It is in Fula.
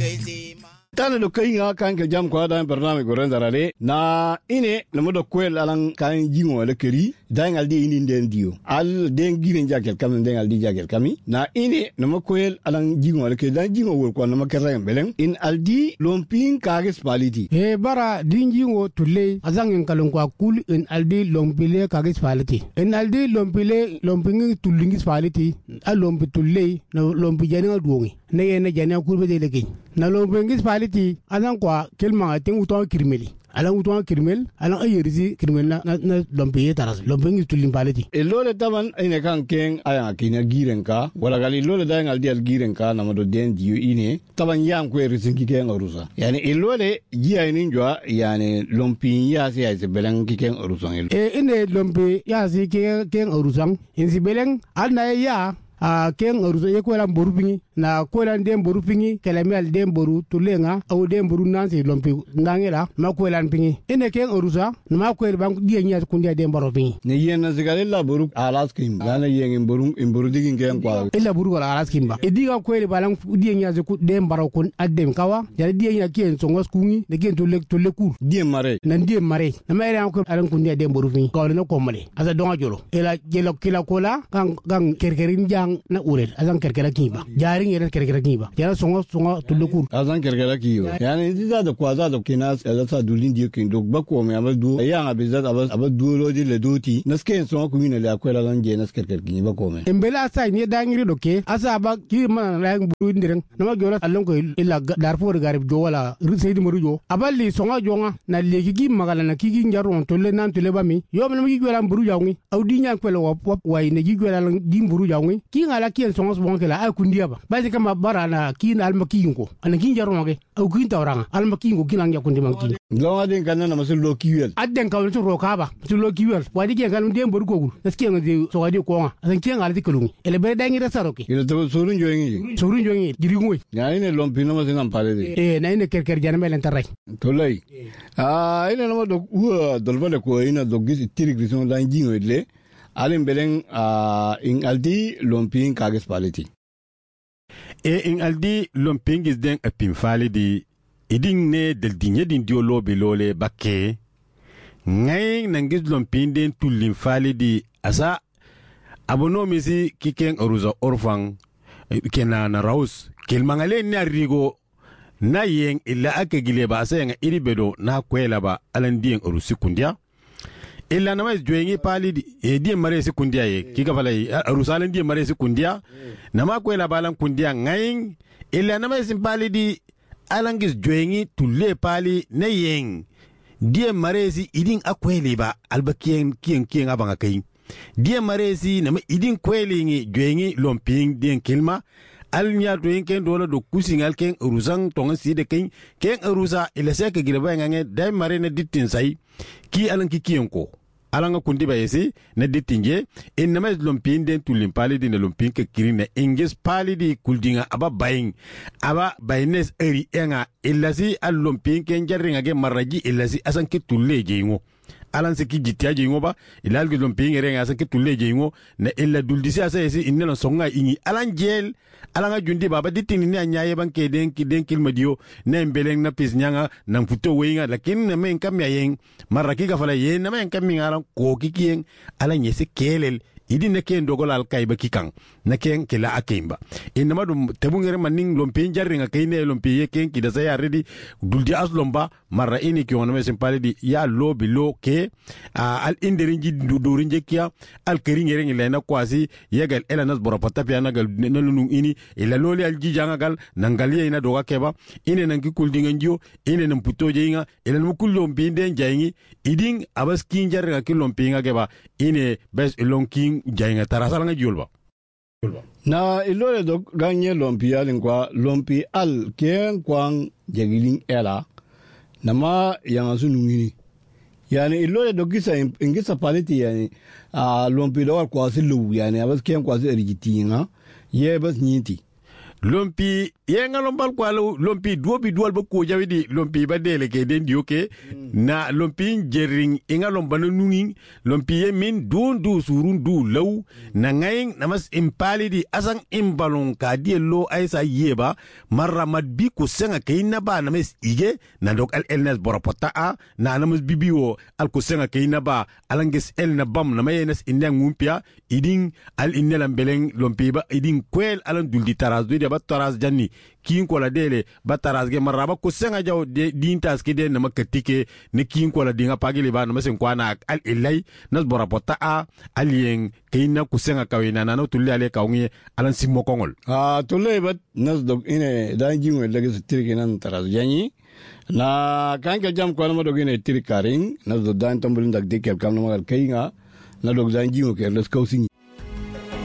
tana do kayinga kanke jam ko da barnami go rendarale na ine no modo kwel alan kan jingo le keri dangal di indi den dio al den giren jakel kam dengal di jakel kami na ine no mo kwel alan jingo le keri dan jingo wol ko no makere beleng in aldi lompin kages paliti e bara din jingo tulle azangen kalon ko kul in aldi lompile kages paliti in aldi lompile lompin tullingis paliti al lompi tulle no lompi jani duongi ne yene jani kurbe de legi na lompingis paliti azan kwa kelma tin uto kirmeli ala uto kirmel ala ayirzi kirmel na lompi taras lompingis tullin paliti e lole taban ine kan ken aya kina girenka wala gali lole da ngal dial girenka na modo den dio ine taban yam ko erisinki ken orusa yani e lole giya inin jwa yani lompi ya se ay belang ki ken orusan e ine lompi ya se ken orusan insi beleng alna ya a ken orusa ye ko lam borupingi na ko lan dem borupingi kelamel dem boru tulenga au dem boru nansi lompi ngangela ma ko lan pingi ine ken orusa ma ko bank die nya kundia dem baro pingi ne yena zigale la boru alas kim dana yengen boru in boru digin ken kwa illa boru wala alas kim ba ediga ko le balang die nya ku dem baro kun adem kawa ya die nya ken songos kungi ne ken tolle kur die mare na die mare na ma ira ko alan kundia dem boru pingi ko le ko male asa donga jolo ela jelo kila kola kan kerkerin jang na urel azan kerkera kiba jari ngere kerkera kiba jara songo tulle kur azan kerkera kiba yani ndiza da kwaza da kinas ela sa dulin dio kin dog bako me abadu ya abizat abadu lo di le doti nasken songo ku ne la kwela lan je nas kerker kiba ko me embela sa ni da ngiri doke asa ba ki ma la buru ndireng na ma gola allon ko illa darfur garib jo wala seydi moru jo aballi songo jonga na legi gi magala na ki njaron tolle nan tolle bami yo me gi gola buru jawngi awdi nya kwela wop way ne gi gola di buru jawngi ki ngala kien songos bonke la ay kundia ba basi kama bara na kin alma kingo ana kin jaro ngake au kin tawranga alma kingo kin anga kundi man kin lo adin kanna na masul lo kiwel adden ka to roka ba to lo kiwel wadi ke kan dem bor gogul eske ngade so wadi ko nga asan kin ngala dikulungi ele be dangi da saroki ile to surun joyingi jiri ngoy ya ine lompino ma singam pale de na ine kerker janame len taray to lay ine no do dolvale ko ina do gisi tirigrisson la njingo le alin beleng in aldi lompin kages paliti in aldi lompin gis den apin falidi idin ne del dinye din diolo bilole bakke ngay nangis lompin den tullin falidi asa abono misi kiken oruza orfang kena na raus kelmangale ni arigo na yen illa akegile ba asa nga iribedo na kwela ba alandien orusi kundia illa nama joyengi pali di mare sekundia ye kika falai arusalen di mare sekundia nama ko la balan kundia ngaing illa nama sim pali di alangis joyengi tulle pali ne yeng di mare si idin akwele ba albakien kien abanga kai di mare si nama idin kwele ngi joyengi lomping den kilma alnya to ken dola do kusingal ken urusang tonga si de ken urusa ila seka gireba ngange dai mare na dittin sai ki alan ki kiyenko alanga kundi ba yesi na dittinje en nama lompin den tulim pali di na lompin ke kirina ingis pali di kuldinga aba bayin aba baynes eri enga illasi al lompin ken jarringa ge marraji illasi asan ki tulle jeingo alan se ki jitia jeingo ba ilal ge lompin ere nga asan ki tulle jeingo na illa duldisi asa yesi inna songa ingi alan jel alanga jundi baba ditini ni anyaye banke den kilma dio na mbeleng na pis nyanga na futo wenga lakini na men kam yayen maraki ga fala yen na men kam ngara ko kikien ala nyese kelel idi ne ken dogol al kayba kikan na ken kila akimba inma dum tebungere maning lompe jarri nga kayne lompe ye ken kida saya redi duldi aslomba marra ini ki wona mesen paledi ya lobi lo ke al inderi jiddu dorinje kia al keringere ngi lena kwasi yegal elanas boropata piana gal nanunu ini ila loli al jijanga gal nangalia ina doga keba ine nangi kuldinga ndio ine nan puto jeinga ila no kullo mbinde jaingi iding abas kinjar ga killo mpinga keba ine bes lonking jainga tarasala nga julba na ilole do ganye lompi alin kwa lompi al ken kwang jagilin ela nama yang sunungini yani ilole do gisa ingisa paliti yani lompi do kwa silu yani abas ken kwa si erigitinga ye bas nyiti lompi yenga lombal kwa lompi duobi dual ba ko jawidi lompi ba dele ke den dioke na lompi jering inga lombana nunging lompi ye min du surun du law na ngayin namas impali di asang imbalon ka die lo aisa yeba marramad bi ko senga kayna ba namas ige na dok al elnes boropota a na namas bibiwo al ko senga kayna ba alanges el na bam na mayenes inang mumpia iding al innelam beleng lompi ba iding kwel alan duldi taraz do de ba taraz janni kin ko la dele ba taraz ge maraba ko senga jaw de dintas ke de na makatike ne kin ko la dinga pagili ba na masen kwana al ilay nas boropota a alien kayna ko senga kawina na no tulli ale kawngi alan simmo kongol tulle bat nas dog ine dan jinwe lagi tirki nan taraz janni na kanka jam ko ma dog ine tirkaring nas do dan tambulin dak de kel kam no magal kayinga na dog dan jinwe ke les kawsing